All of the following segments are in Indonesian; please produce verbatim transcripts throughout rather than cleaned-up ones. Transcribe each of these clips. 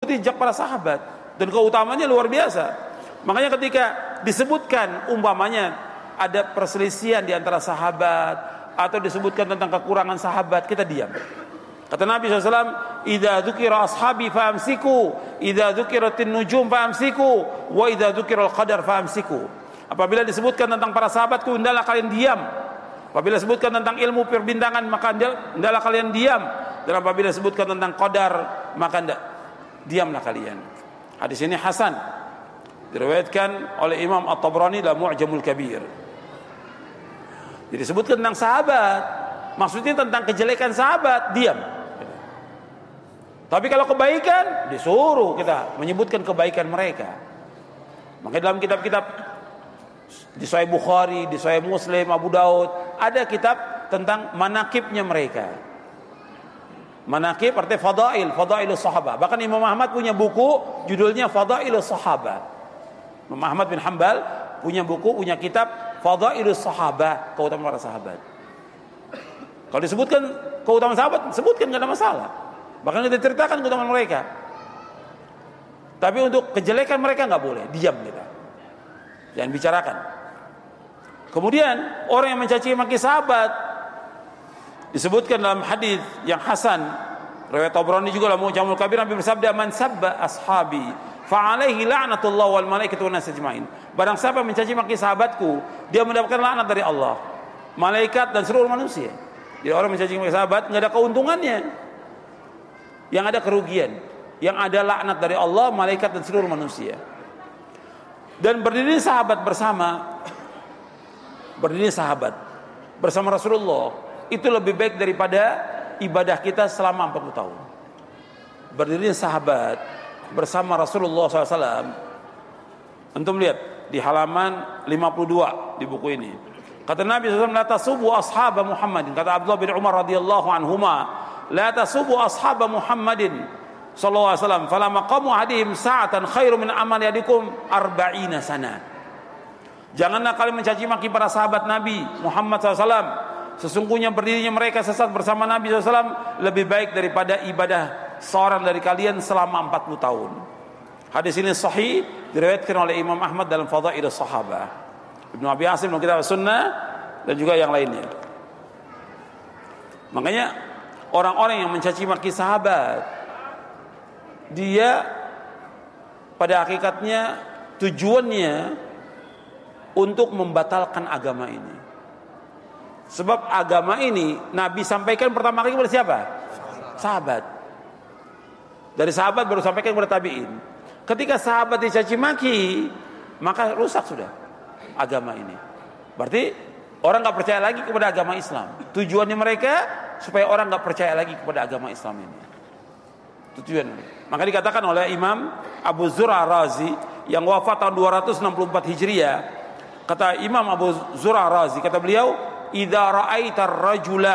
mengikuti jejak para sahabat dan keutamanya luar biasa. Makanya ketika disebutkan umpamanya ada perselisihan di antara sahabat atau disebutkan tentang kekurangan sahabat, kita diam. Kata Nabi shallallahu alaihi wasallam, "Idza dzukira ashabi famsiku, idza dzukiratin nujum famsiku, wa idza dzukiral qadar famsiku." Apabila disebutkan tentang para sahabatku, hendaklah kalian diam. Apabila disebutkan tentang ilmu perbintangan, maka hendaklah kalian diam. Dan apabila disebutkan tentang qadar, maka hendak diamlah kalian. Hadis ini hasan, diriwayatkan oleh Imam At-Tabrani dalam Mu'jamul Kabir. Jadi disebutkan tentang sahabat, maksudnya tentang kejelekan sahabat, diam. Tapi kalau kebaikan, disuruh kita menyebutkan kebaikan mereka. Makanya dalam kitab-kitab di Sahih Bukhari, di Sahih Muslim, Abu Daud, ada kitab tentang manakibnya mereka. Manakib artinya fadail, fadailus sahabah. Bahkan Imam Ahmad punya buku judulnya Fadailus Sahabah. Imam Ahmad bin Hanbal punya buku, punya kitab Fadailus Sahabah, keutamaan para sahabat. Kalau disebutkan keutamaan sahabat, sebutkan, enggak ada masalah. Bahkan kita ceritakan keutamaan mereka. Tapi untuk kejelekan mereka enggak boleh, diam kita. Jangan bicarakan. Kemudian orang yang mencaci maki sahabat disebutkan dalam hadis yang hasan, riwayat Tabrani juga dalam Mu'jamul Kabir, Nabi bersabda, "Man sabba ashabi fa alaihi la'natullah wal malaikatu wan nas ajma'in." Barang siapa mencaci maki sahabatku, dia mendapatkan laknat dari Allah, malaikat dan seluruh manusia. Jadi orang mencaci maki sahabat enggak ada keuntungannya. Yang ada kerugian. Yang ada laknat dari Allah, malaikat dan seluruh manusia. Dan berdiri sahabat bersama berdiri sahabat bersama Rasulullah itu lebih baik daripada ibadah kita selama empat puluh tahun. Berdiri sahabat bersama Rasulullah shallallahu alaihi wasallam. Antum lihat di halaman lima puluh dua di buku ini. Kata Nabi shallallahu alaihi wasallam, "La tasubu ashaba Muhammadin." Kata Abdullah bin Umar radhiyallahu anhuma, "La tasubu ashaba Muhammadin sallallahu alaihi wasallam, fala maqamu hadihim sa'atan khairu min amali yadikum arba'ina sana." Janganlah kalian mencaci maki para sahabat Nabi Muhammad shallallahu alaihi wasallam. Sesungguhnya berdirinya mereka sesat bersama Nabi shallallahu alaihi wasallam lebih baik daripada ibadah seorang dari kalian selama empat puluh tahun. Hadis ini sahih, diriwayatkan oleh Imam Ahmad dalam Fadailus Sahabah, Ibnu Abi Asim dalam Kitab Sunnah, dan juga yang lainnya. Makanya orang-orang yang mencaci maki sahabat, dia pada hakikatnya tujuannya untuk membatalkan agama ini. Sebab agama ini Nabi sampaikan pertama kali kepada siapa? Sahabat. Dari sahabat baru sampaikan kepada tabi'in. Ketika sahabat dicaci maki, maka rusak sudah agama ini. Berarti orang enggak percaya lagi kepada agama Islam. Tujuannya mereka supaya orang enggak percaya lagi kepada agama Islam ini. Tujuan. Maka dikatakan oleh Imam Abu Zur'ah Razi yang wafat tahun dua ratus enam puluh empat Hijriah, kata Imam Abu Zur'ah Razi, kata beliau, "Idza ra'aita ar-rajula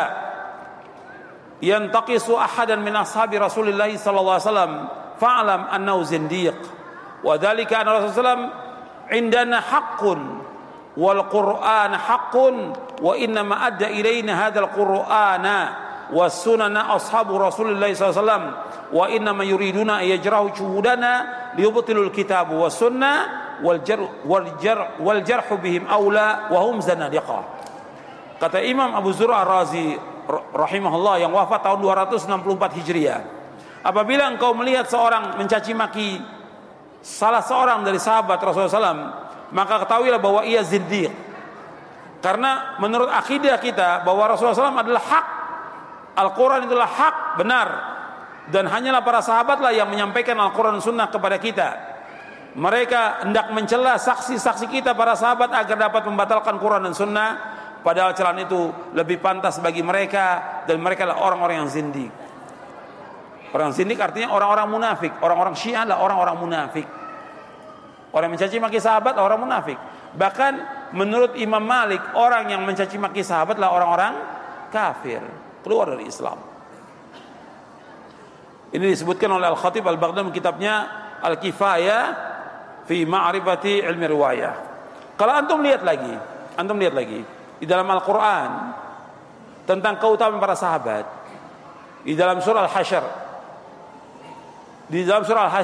yantaqisu ahadan min ashabi Rasulillah sallallahu alaihi wasallam fa'lam annahu zindiq wa dzalika anna Rasulullah indana haqqun wal Qur'an haqqun wa inna ma adda ilaina hadzal Qur'ana was sunana ashabu Rasulillah sallallahu alaihi wasallam wa inna ma yuriduna yajrahu shuhudana liyubtilul kitab was sunnah wal jar wal jar wal jarhu bihim aula wa hum zanadiqah." Kata Imam Abu Zur'ah Razi rahimahullah yang wafat tahun dua ratus enam puluh empat Hijriah, apabila engkau melihat seorang mencaci maki salah seorang dari sahabat Rasulullah shallallahu alaihi wasallam, maka ketahuilah bahwa ia zindiq. Karena menurut akidah kita bahwa Rasulullah shallallahu alaihi wasallam adalah hak, Al-Quran itulah hak, benar, dan hanyalah para sahabatlah yang menyampaikan Al-Quran Sunnah kepada kita. Mereka hendak mencela saksi-saksi kita para sahabat agar dapat membatalkan Quran dan Sunnah, padahal celaan itu lebih pantas bagi mereka, dan mereka adalah orang-orang yang zindik. Orang zindik artinya orang-orang munafik. Orang-orang Syiah adalah orang-orang munafik. Orang yang mencaci maki sahabat orang munafik. Bahkan menurut Imam Malik, orang yang mencaci maki sahabat adalah orang-orang kafir, keluar dari Islam. Ini disebutkan oleh Al-Khatib Al-Baghdadi kitabnya Al-Kifayah fi Ma'rifati Ilmi Riwayah. Kalau antum lihat lagi, antum lihat lagi di dalam Al-Quran tentang keutamaan para sahabat, di dalam surah Al-Hasyr, di dalam surah Al-Hasyr